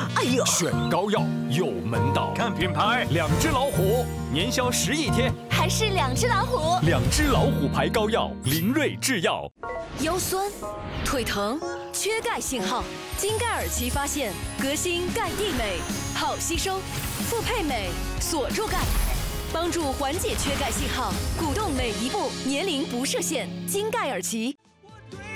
哎呦， 选膏药有门道， 看品牌， 两只老虎，年销10亿天， 还是两只老虎。 两只老虎牌膏药，林瑞制药。 腰酸、腿疼、缺钙信号，金盖尔奇发现革新钙地镁，好吸收，复配镁，锁住钙，帮助缓解缺钙信号，鼓动每一步，年龄不设限。金盖尔奇。